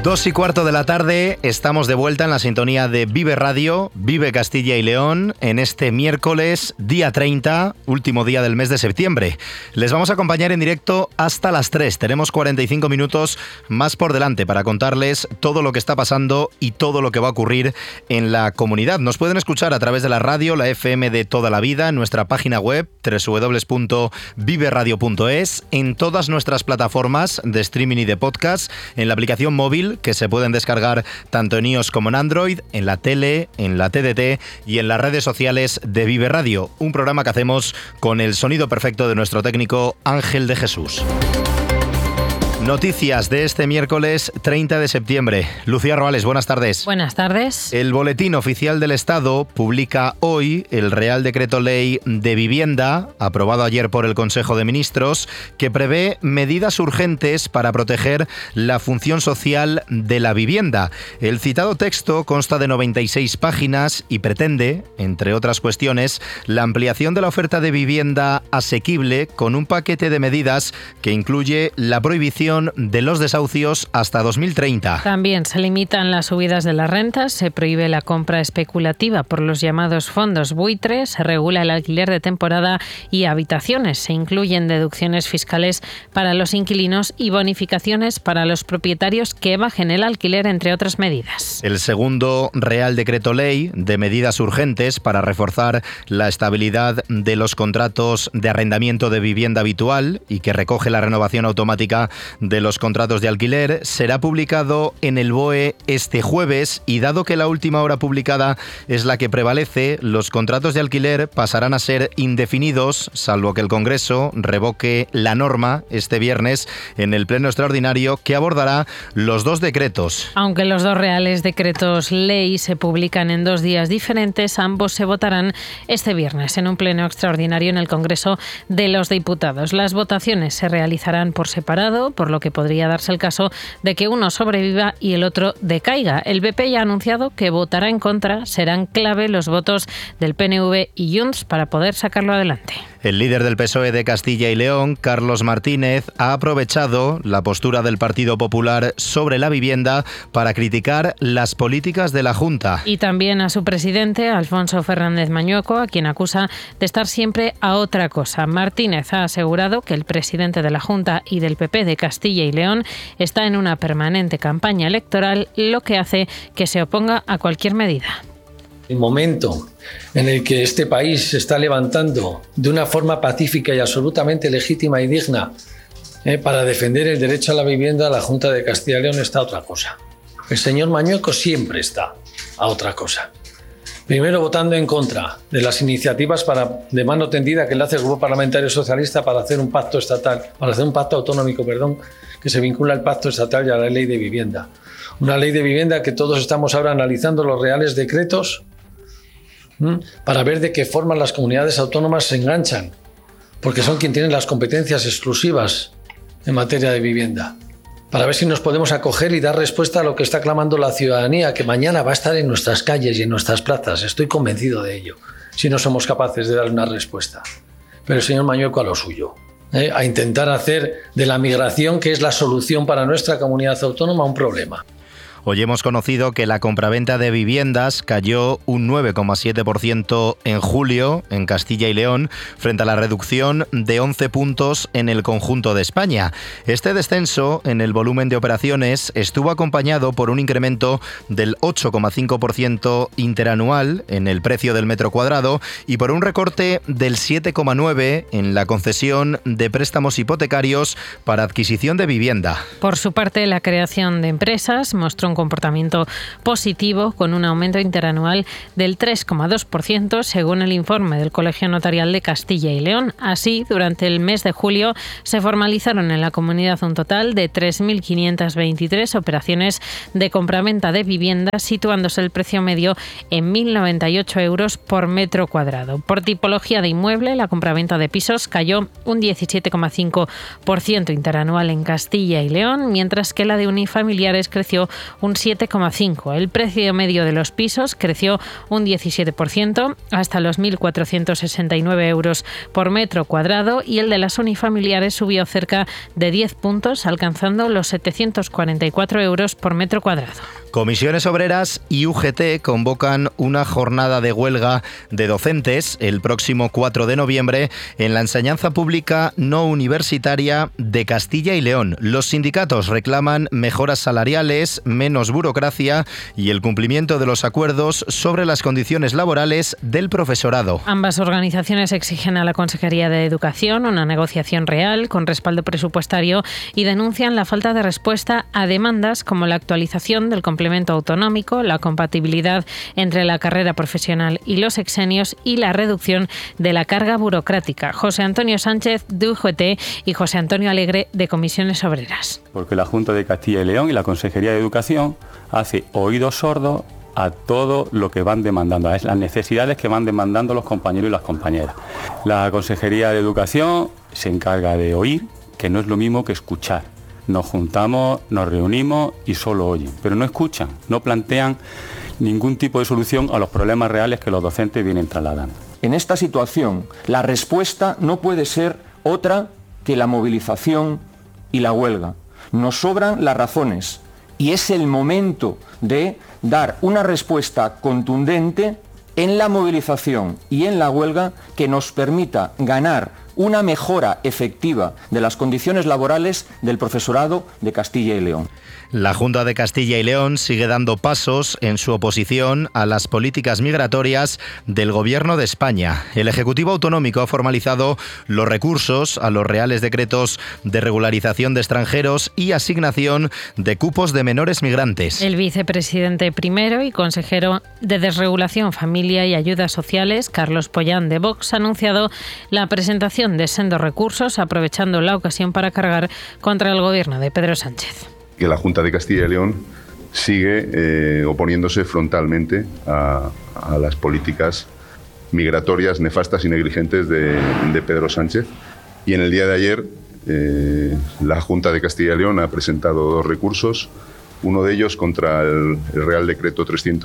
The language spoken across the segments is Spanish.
2:15 de la tarde, estamos de vuelta en la sintonía de Vive Radio, Vive Castilla y León, en este miércoles, día 30, último día del mes de septiembre. Les vamos a acompañar en directo hasta las 3. Tenemos 45 minutos más por delante para contarles todo lo que está pasando y todo lo que va a ocurrir en la comunidad. Nos pueden escuchar a través de la radio, la FM de toda la vida, en nuestra página web, www.viveradio.es, en todas nuestras plataformas de streaming y de podcast, en la aplicación móvil, que se pueden descargar tanto en iOS como en Android, en la tele, en la TDT y en las redes sociales de Vive Radio, un programa que hacemos con el sonido perfecto de nuestro técnico Ángel de Jesús. Noticias de este miércoles 30 de septiembre. Lucía Roales, buenas tardes. Buenas tardes. El Boletín Oficial del Estado publica hoy el Real Decreto Ley de Vivienda, aprobado ayer por el Consejo de Ministros, que prevé medidas urgentes para proteger la función social de la vivienda. El citado texto consta de 96 páginas y pretende, entre otras cuestiones, la ampliación de la oferta de vivienda asequible con un paquete de medidas que incluye la prohibición de los desahucios hasta 2030. También se limitan las subidas de las rentas, se prohíbe la compra especulativa por los llamados fondos buitre, se regula el alquiler de temporada y habitaciones, se incluyen deducciones fiscales para los inquilinos y bonificaciones para los propietarios que bajen el alquiler, entre otras medidas. El segundo Real Decreto Ley de medidas urgentes para reforzar la estabilidad de los contratos de arrendamiento de vivienda habitual y que recoge la renovación automática de los contratos de alquiler será publicado en el BOE este jueves y, dado que la última hora publicada es la que prevalece, los contratos de alquiler pasarán a ser indefinidos, salvo que el Congreso revoque la norma este viernes en el Pleno Extraordinario que abordará los dos decretos. Aunque los dos reales decretos ley se publican en 2 días diferentes, ambos se votarán este viernes en un Pleno Extraordinario en el Congreso de los Diputados. Las votaciones se realizarán por separado, por lo que podría darse el caso de que uno sobreviva y el otro decaiga. El BP ya ha anunciado que votará en contra. Serán clave los votos del PNV y Junts para poder sacarlo adelante. El líder del PSOE de Castilla y León, Carlos Martínez, ha aprovechado la postura del Partido Popular sobre la vivienda para criticar las políticas de la Junta. Y también a su presidente, Alfonso Fernández Mañueco, a quien acusa de estar siempre a otra cosa. Martínez ha asegurado que el presidente de la Junta y del PP de Castilla y León está en una permanente campaña electoral, lo que hace que se oponga a cualquier medida. El momento en el que este país se está levantando de una forma pacífica y absolutamente legítima y digna para defender el derecho a la vivienda, la Junta de Castilla y León está a otra cosa. El señor Mañueco siempre está a otra cosa. Primero, votando en contra de las iniciativas de mano tendida que le hace el Grupo Parlamentario Socialista para hacer un pacto estatal, para hacer un pacto autonómico, que se vincula al pacto estatal y a la ley de vivienda. Una ley de vivienda que todos estamos ahora analizando los reales decretos para ver de qué forma las comunidades autónomas se enganchan, porque son quienes tienen las competencias exclusivas en materia de vivienda, para ver si nos podemos acoger y dar respuesta a lo que está clamando la ciudadanía, que mañana va a estar en nuestras calles y en nuestras plazas. Estoy convencido de ello, si no somos capaces de darle una respuesta. Pero el señor Mañueco a lo suyo, a intentar hacer de la migración, que es la solución para nuestra comunidad autónoma, un problema. Hoy hemos conocido que la compraventa de viviendas cayó un 9,7% en julio en Castilla y León, frente a la reducción de 11 puntos en el conjunto de España. Este descenso en el volumen de operaciones estuvo acompañado por un incremento del 8,5% interanual en el precio del metro cuadrado y por un recorte del 7,9% en la concesión de préstamos hipotecarios para adquisición de vivienda. Por su parte, la creación de empresas mostró un comportamiento positivo, con un aumento interanual del 3,2%, según el informe del Colegio Notarial de Castilla y León. Así, durante el mes de julio se formalizaron en la comunidad un total de 3.523 operaciones de compraventa de vivienda, situándose el precio medio en 1.098 euros por metro cuadrado. Por tipología de inmueble, la compraventa de pisos cayó un 17,5% interanual en Castilla y León, mientras que la de unifamiliares creció un 7,5%. El precio medio de los pisos creció un 17% hasta los 1.469 euros por metro cuadrado y el de las unifamiliares subió cerca de 10 puntos, alcanzando los 744 euros por metro cuadrado. Comisiones Obreras y UGT convocan una jornada de huelga de docentes el próximo 4 de noviembre en la enseñanza pública no universitaria de Castilla y León. Los sindicatos reclaman mejoras salariales, menos burocracia y el cumplimiento de los acuerdos sobre las condiciones laborales del profesorado. Ambas organizaciones exigen a la Consejería de Educación una negociación real con respaldo presupuestario y denuncian la falta de respuesta a demandas como la actualización del complemento autonómico, la compatibilidad entre la carrera profesional y los exenios y la reducción de la carga burocrática. José Antonio Sánchez, de UGT, y José Antonio Alegre, de Comisiones Obreras. Porque la Junta de Castilla y León y la Consejería de Educación hace oídos sordos a todo lo que van demandando, a las necesidades que van demandando los compañeros y las compañeras. La Consejería de Educación se encarga de oír, que no es lo mismo que escuchar. Nos juntamos, nos reunimos y solo oyen, pero no escuchan, no plantean ningún tipo de solución a los problemas reales que los docentes vienen trasladando. En esta situación, la respuesta no puede ser otra que la movilización y la huelga. Nos sobran las razones y es el momento de dar una respuesta contundente en la movilización y en la huelga que nos permita ganar una mejora efectiva de las condiciones laborales del profesorado de Castilla y León. La Junta de Castilla y León sigue dando pasos en su oposición a las políticas migratorias del Gobierno de España. El Ejecutivo Autonómico ha formalizado los recursos a los reales decretos de regularización de extranjeros y asignación de cupos de menores migrantes. El vicepresidente primero y consejero de Desregulación, Familia y Ayudas Sociales, Carlos Pollán, de Vox, ha anunciado la presentación de sendos recursos, aprovechando la ocasión para cargar contra el Gobierno de Pedro Sánchez. Que la Junta de Castilla y León sigue oponiéndose frontalmente a las políticas migratorias nefastas y negligentes de Pedro Sánchez. Y en el día de ayer la Junta de Castilla y León ha presentado 2 recursos, uno de ellos contra el Real Decreto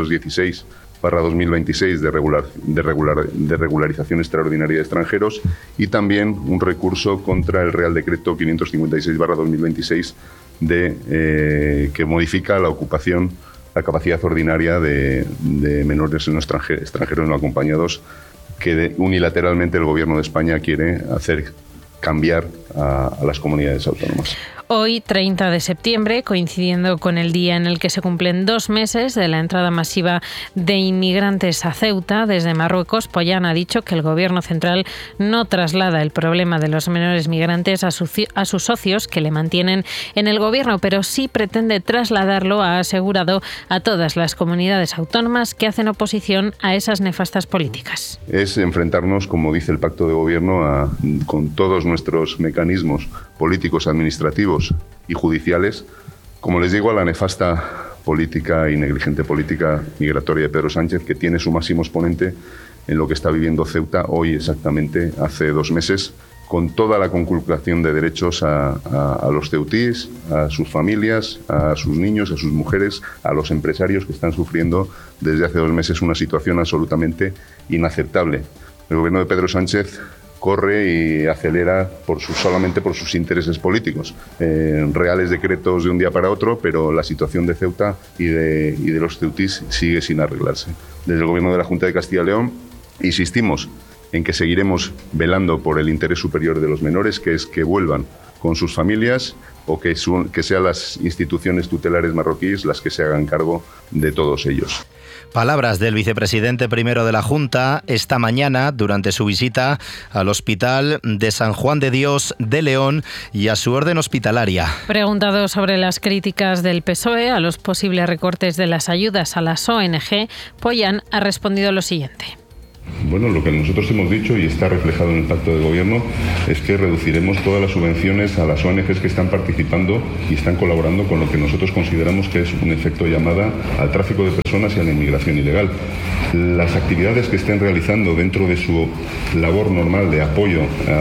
316/2026 de regularización extraordinaria de extranjeros y también un recurso contra el Real Decreto 556/2026 que modifica la capacidad ordinaria de menores extranjeros no acompañados que unilateralmente el Gobierno de España quiere hacer cambiar a las comunidades autónomas. Hoy, 30 de septiembre, coincidiendo con el día en el que se cumplen 2 meses de la entrada masiva de inmigrantes a Ceuta desde Marruecos, Pollán ha dicho que el Gobierno central no traslada el problema de los menores migrantes a sus socios que le mantienen en el Gobierno, pero sí pretende trasladarlo, ha asegurado, a todas las comunidades autónomas que hacen oposición a esas nefastas políticas. Es enfrentarnos, como dice el Pacto de Gobierno, con todos nuestros mecanismos políticos, administrativos y judiciales, como les digo, a la nefasta política y negligente política migratoria de Pedro Sánchez, que tiene su máximo exponente en lo que está viviendo Ceuta hoy exactamente hace 2 meses, con toda la conculcación de derechos a los ceutíes, a sus familias, a sus niños, a sus mujeres, a los empresarios que están sufriendo desde hace 2 meses una situación absolutamente inaceptable. El gobierno de Pedro Sánchez corre y acelera solamente por sus intereses políticos. Reales decretos de un día para otro, pero la situación de Ceuta y de los ceutís sigue sin arreglarse. Desde el Gobierno de la Junta de Castilla y León insistimos en que seguiremos velando por el interés superior de los menores, que es que vuelvan con sus familias o que sean las instituciones tutelares marroquíes las que se hagan cargo de todos ellos. Palabras del vicepresidente primero de la Junta esta mañana durante su visita al Hospital de San Juan de Dios de León y a su orden hospitalaria. Preguntado sobre las críticas del PSOE a los posibles recortes de las ayudas a las ONG, Pollán ha respondido lo siguiente. Bueno, lo que nosotros hemos dicho y está reflejado en el pacto de gobierno es que reduciremos todas las subvenciones a las ONGs que están participando y están colaborando con lo que nosotros consideramos que es un efecto llamada al tráfico de personas y a la inmigración ilegal. Las actividades que estén realizando dentro de su labor normal de apoyo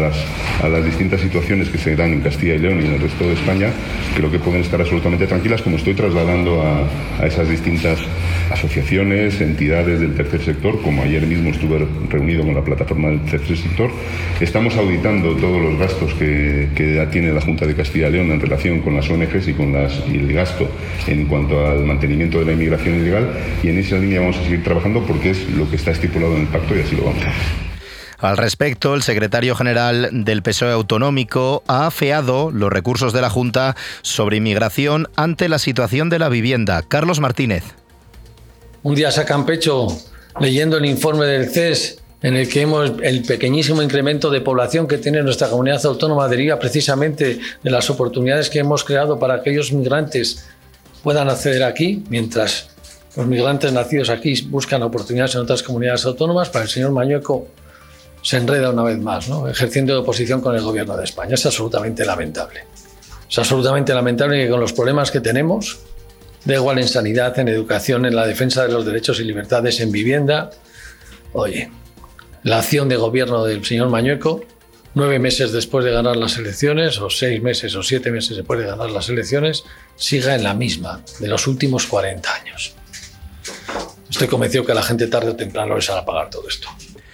a las distintas situaciones que se dan en Castilla y León y en el resto de España, creo que pueden estar absolutamente tranquilas, como estoy trasladando a esas distintas asociaciones, entidades del tercer sector, como ayer mismo estuve reunido con la plataforma del tercer sector. Estamos auditando todos los gastos que tiene la Junta de Castilla y León en relación con las ONGs y el gasto en cuanto al mantenimiento de la inmigración ilegal, y en esa línea vamos a seguir trabajando porque es lo que está estipulado en el pacto y así lo vamos a hacer. Al respecto, el secretario general del PSOE autonómico ha afeado los recursos de la Junta sobre inmigración ante la situación de la vivienda. Carlos Martínez. Un día sacan pecho leyendo el informe del CES en el que el pequeñísimo incremento de población que tiene nuestra comunidad autónoma deriva precisamente de las oportunidades que hemos creado para que aquellos migrantes puedan acceder aquí, mientras los migrantes nacidos aquí buscan oportunidades en otras comunidades autónomas. Para el señor Mañueco se enreda una vez más, ¿no?, ejerciendo de oposición con el gobierno de España. Es absolutamente lamentable. Es absolutamente lamentable que con los problemas que tenemos, da igual en sanidad, en educación, en la defensa de los derechos y libertades, en vivienda, oye, la acción de gobierno del señor Mañueco, 9 meses después de ganar las elecciones, o 6 meses o 7 meses después de ganar las elecciones, siga en la misma de los últimos 40 años. Estoy convencido que la gente tarde o temprano les hará pagar todo esto.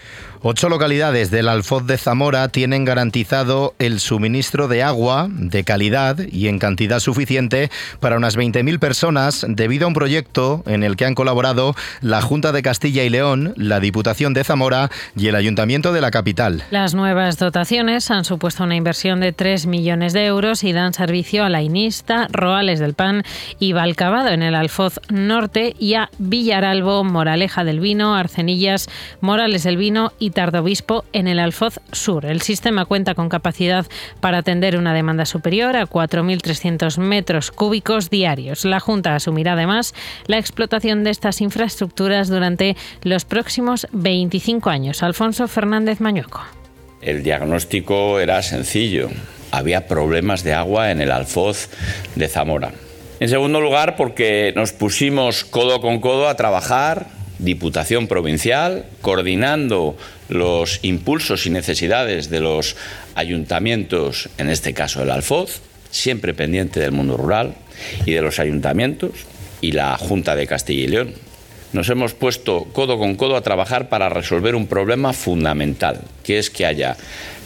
8 localidades del Alfoz de Zamora tienen garantizado el suministro de agua de calidad y en cantidad suficiente para unas 20.000 personas debido a un proyecto en el que han colaborado la Junta de Castilla y León, la Diputación de Zamora y el Ayuntamiento de la capital. Las nuevas dotaciones han supuesto una inversión de 3 millones de euros y dan servicio a La Inista, Roales del Pan y Valcavado en el Alfoz Norte y a Villaralbo, Moraleja del Vino, Arcenillas, Morales del Vino y Tardobispo en el Alfoz Sur. El sistema cuenta con capacidad para atender una demanda superior a 4.300 metros cúbicos diarios. La Junta asumirá además la explotación de estas infraestructuras durante los próximos 25 años. Alfonso Fernández Mañueco. El diagnóstico era sencillo. Había problemas de agua en el Alfoz de Zamora. En segundo lugar, porque nos pusimos codo con codo a trabajar, Diputación Provincial, coordinando los impulsos y necesidades de los ayuntamientos, en este caso el Alfoz, siempre pendiente del mundo rural, y de los ayuntamientos y la Junta de Castilla y León. Nos hemos puesto codo con codo a trabajar para resolver un problema fundamental, que es que haya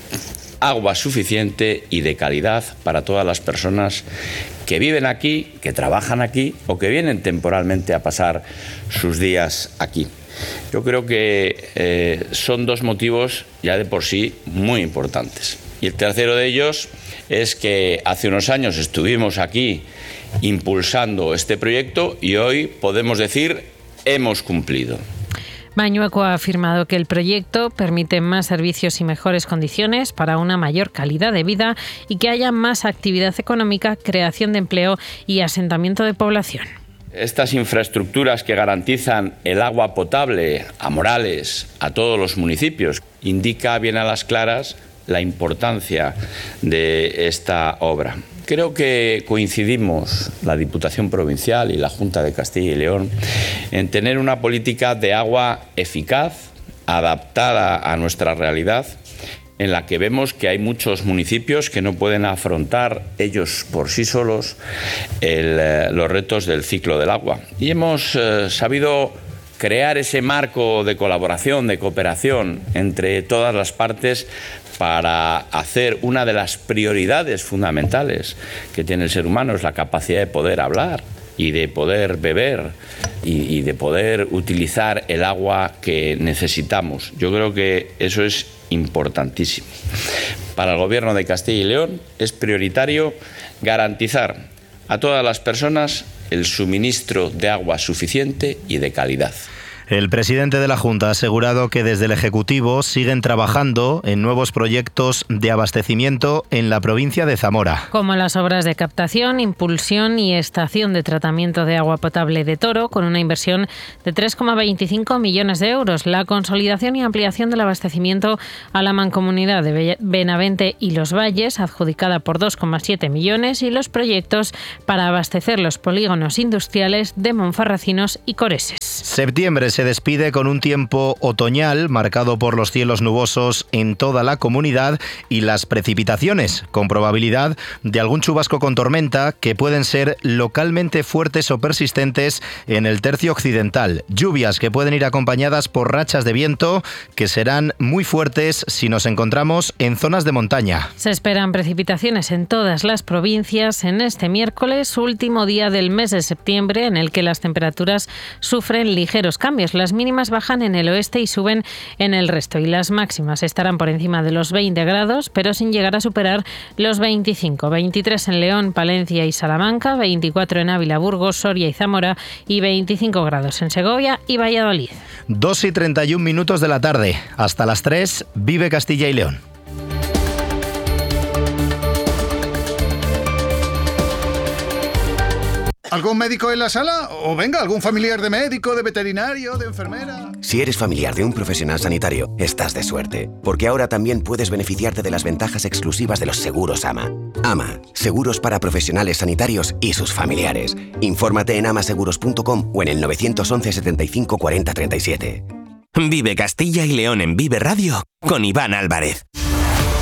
agua suficiente y de calidad para todas las personas que viven aquí, que trabajan aquí o que vienen temporalmente a pasar sus días aquí. Yo creo que son 2 motivos ya de por sí muy importantes. Y el tercero de ellos es que hace unos años estuvimos aquí impulsando este proyecto y hoy podemos decir hemos cumplido. Mañueco ha afirmado que el proyecto permite más servicios y mejores condiciones para una mayor calidad de vida y que haya más actividad económica, creación de empleo y asentamiento de población. Estas infraestructuras que garantizan el agua potable a Morales, a todos los municipios, indica bien a las claras la importancia de esta obra. Creo que coincidimos, la Diputación Provincial y la Junta de Castilla y León, en tener una política de agua eficaz, adaptada a nuestra realidad, en la que vemos que hay muchos municipios que no pueden afrontar ellos por sí solos los retos del ciclo del agua. Y hemos sabido crear ese marco de colaboración, de cooperación entre todas las partes para hacer una de las prioridades fundamentales que tiene el ser humano, es la capacidad de poder hablar y de poder beber y de poder utilizar el agua que necesitamos. Yo creo que eso es importantísimo. Para el Gobierno de Castilla y León es prioritario garantizar a todas las personas el suministro de agua suficiente y de calidad. El presidente de la Junta ha asegurado que desde el Ejecutivo siguen trabajando en nuevos proyectos de abastecimiento en la provincia de Zamora. Como las obras de captación, impulsión y estación de tratamiento de agua potable de Toro, con una inversión de 3,25 millones de euros, la consolidación y ampliación del abastecimiento a la mancomunidad de Benavente y Los Valles, adjudicada por 2,7 millones, y los proyectos para abastecer los polígonos industriales de Monfarracinos y Coreses. Septiembre se despide con un tiempo otoñal marcado por los cielos nubosos en toda la comunidad y las precipitaciones, con probabilidad de algún chubasco con tormenta que pueden ser localmente fuertes o persistentes en el tercio occidental. Lluvias que pueden ir acompañadas por rachas de viento que serán muy fuertes si nos encontramos en zonas de montaña. Se esperan precipitaciones en todas las provincias en este miércoles, último día del mes de septiembre, en el que las temperaturas sufren ligeros cambios. Las mínimas bajan en el oeste y suben en el resto, y las máximas estarán por encima de los 20 grados, pero sin llegar a superar los 25. 23 en León, Palencia y Salamanca, 24 en Ávila, Burgos, Soria y Zamora, y 25 grados en Segovia y Valladolid. 2:31 de la tarde. Hasta las 3, vive Castilla y León. ¿Algún médico en la sala? O venga, algún familiar de médico, de veterinario, de enfermera. Si eres familiar de un profesional sanitario, estás de suerte, porque ahora también puedes beneficiarte de las ventajas exclusivas de los seguros AMA. AMA, seguros para profesionales sanitarios y sus familiares. Infórmate en amaseguros.com o en el 911 75 40 37. Vive Castilla y León en Vive Radio con Iván Álvarez.